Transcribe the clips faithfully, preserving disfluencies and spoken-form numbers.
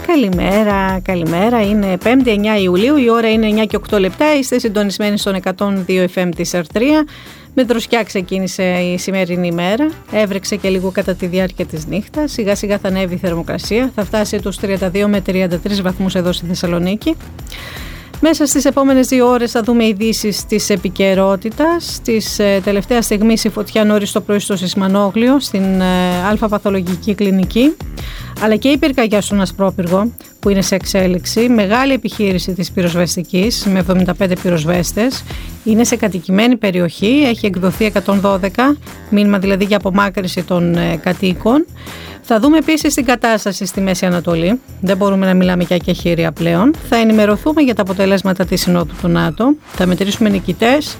Καλημέρα, καλημέρα. Είναι πέμπτη εννιά Ιουλίου, η ώρα είναι εννιά και οκτώ λεπτά. Είστε συντονισμένοι στον εκατόν δύο εφ εμ της αρ τρία. Με δροσιά ξεκίνησε η σημερινή ημέρα. Έβρεξε και λίγο κατά τη διάρκεια της νύχτας. Σιγά σιγά θα ανέβει η θερμοκρασία. Θα φτάσει τους τριάντα δύο με τριάντα τρεις βαθμούς εδώ στη Θεσσαλονίκη. Μέσα στις επόμενες δύο ώρες θα δούμε ειδήσεις της επικαιρότητας. Της ε, τελευταία στιγμή η φωτιά νωρίς το πρωί στο Σισμανόγλιο, στην ε, αλφαπαθολογική κλινική, αλλά και η πυρκαγιά στον Ασπρόπυργο που είναι σε εξέλιξη. Μεγάλη επιχείρηση της πυροσβεστικής με εβδομήντα πέντε πυροσβέστες. Είναι σε κατοικημένη περιοχή, έχει εκδοθεί εκατόν δώδεκα, μήνυμα δηλαδή για απομάκρυνση των ε, κατοίκων. Θα δούμε επίσης την κατάσταση στη Μέση Ανατολή. Δεν μπορούμε να μιλάμε για κεχήρια πλέον. Θα ενημερωθούμε για τα αποτελέσματα της Συνόδου του ΝΑΤΟ. Θα μετρήσουμε νικητές,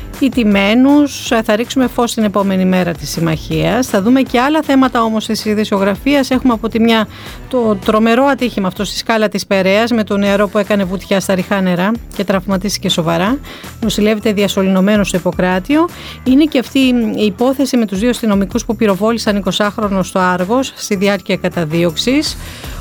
ηττημένους. Θα ρίξουμε φως την επόμενη μέρα της συμμαχίας. Θα δούμε και άλλα θέματα όμως της ειδησιογραφίας. Έχουμε από τη μια το τρομερό ατύχημα αυτό στη σκάλα της Περαίας με τον νεαρό που έκανε βουτιά στα ρηχά νερά και τραυματίστηκε σοβαρά. Νοσηλεύεται διασωληνωμένο στο Ιπποκράτιο. Είναι και αυτή η υπόθεση με τους δύο αστυνομικούς που πυροβόλησαν εικοσάχρονο στο Άργος στη διάρκεια καταδίωξης.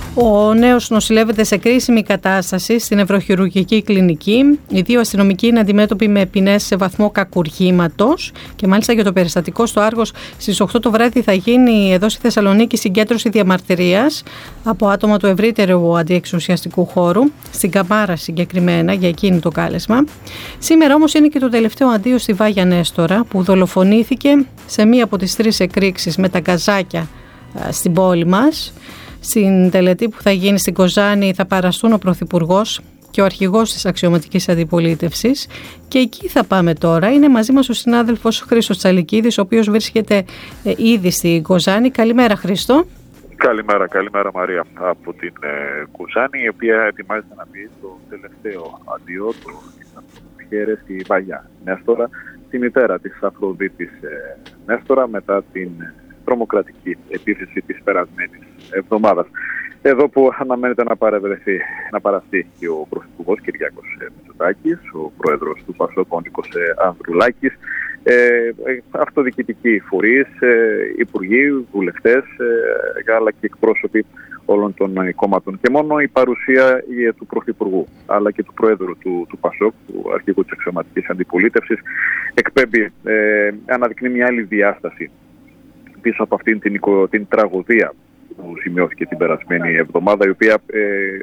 Ο νέος νοσηλεύεται σε κρίσιμη κατάσταση στην νευροχειρουργική κλινική. Οι δύο αστυνομικοί είναι αντιμέτωποι με ποινές σε βαθμό κακουργήματος και μάλιστα για το περιστατικό στο Άργος στις οκτώ το βράδυ θα γίνει εδώ στη Θεσσαλονίκη συγκέντρωση διαμαρτυρίας από άτομα του ευρύτερου αντιεξουσιαστικού χώρου, στην Καμάρα συγκεκριμένα, για εκείνη το κάλεσμα. Σήμερα όμως είναι και το τελευταίο αντίο στη Βάγια Νέστορα που δολοφονήθηκε σε μία από τις τρεις εκρήξεις με τα γκαζάκια στην πόλη μας. Στην τελετή που θα γίνει στην Κοζάνη θα παραστούν ο Πρωθυπουργός και ο αρχηγός της αξιωματικής αντιπολίτευσης και εκεί θα πάμε τώρα. Είναι μαζί μας ο συνάδελφος Χρήστος Τσαλικίδης, ο οποίος βρίσκεται ε, ήδη στην Κοζάνη. Καλημέρα Χρήστο. Καλημέρα, καλημέρα Μαρία από την ε, Κοζάνη, η οποία ετοιμάζεται να πει το τελευταίο αντίο του Χέρες στη Βαγιά Νέστορα, τη μητέρα της Αφροδίτης ε, Νέστορα μετά την τρομοκρατική επίθεση της περασμένης εβδομάδας. Εδώ που αναμένεται να παρευρεθεί, να παραστεί και ο Πρωθυπουργός Κυριάκος Μητσοτάκης, ο Πρόεδρος του ΠΑΣΟΚ Νίκος Ανδρουλάκης, ε, αυτοδιοικητικοί φορείς, ε, υπουργοί, βουλευτές, ε, αλλά και εκπρόσωποι όλων των κόμματων. Και μόνο η παρουσία του Πρωθυπουργού, αλλά και του Πρόεδρου του, του ΠΑΣΟΚ, του αρχηγού της αξιωματικής αντιπολίτευσης, εκπέμπει, ε, αναδεικνύει μια άλλη διάσταση πίσω από αυτήν την, την τραγωδία που σημειώθηκε την περασμένη εβδομάδα, η οποία ε,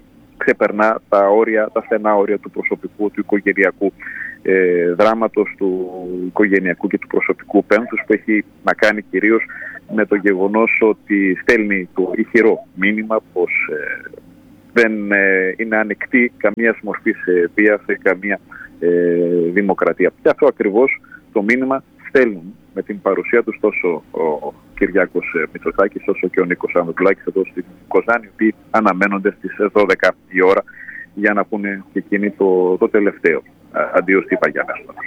ξεπερνά τα όρια, τα στενά όρια του προσωπικού, του οικογενειακού ε, δράματος, του οικογενειακού και του προσωπικού πένθους, που έχει να κάνει κυρίως με το γεγονός ότι στέλνει το ηχηρό μήνυμα πως ε, δεν ε, είναι ανεκτή καμία μορφή σε βία σε καμία ε, δημοκρατία. Και αυτό ακριβώς το μήνυμα στέλνουν με την παρουσία τους τόσο ο Κυριάκος Μητσοτάκης όσο και ο Νίκος Ανδρουλάκης εδώ στην Κοζάνη, οι οποίοι αναμένονται στις δώδεκα η ώρα για να πούνε και εκείνοι το, το τελευταίο αντίο στη Βαγιά Νέστορα.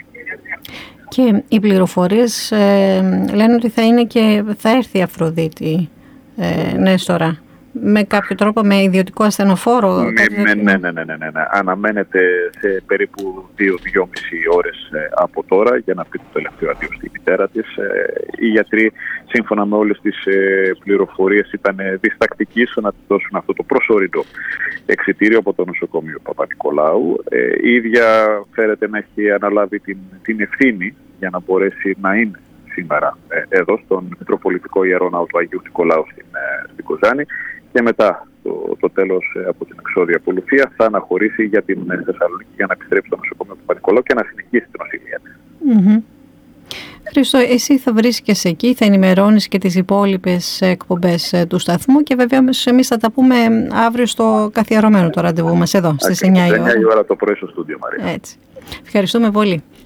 Και οι πληροφορίες ε, λένε ότι θα είναι και θα έρθει η Αφροδίτη ε, Νέστορα με κάποιο τρόπο, με ιδιωτικό ασθενοφόρο. Ναι, ναι, ναι, ναι, ναι, ναι, ναι. Αναμένεται σε περίπου δύο με δυόμιση ώρες ε, από τώρα για να πει το τελευταίο αντίο στη μητέρα της. Ε, οι γιατροί, σύμφωνα με όλες τις ε, πληροφορίες, ήταν διστακτικοί στο να της δώσουν αυτό το προσωρινό εξιτήριο από το νοσοκομείο Παπα-Νικολάου. Ε, η ίδια φέρεται να έχει αναλάβει την, την ευθύνη για να μπορέσει να είναι σήμερα ε, εδώ στον Μητροπολιτικό Ιερό Ναό του Αγίου Νικολάου στην, ε, στην Κοζάνη, και μετά το, το τέλος ε, από την εξώδια ακολουθία θα αναχωρήσει για την ε, Θεσσαλονίκη για να επιστρέψει στο νοσοκομείο του Παπα-Νικολάου και να συνεχίσει την νοσηλεία της. Mm-hmm. Χρήστο, εσύ θα βρίσκεσαι εκεί, θα ενημερώνεις και τις υπόλοιπες εκπομπές ε, του σταθμού και βέβαια εμείς θα τα πούμε αύριο στο καθιερωμένο το ραντεβού μας εδώ στις εννιά η ώρα. εννιά η ώρα το πρωί στο στούντιο, Μαρία. Έτσι. Ευχαριστούμε πολύ.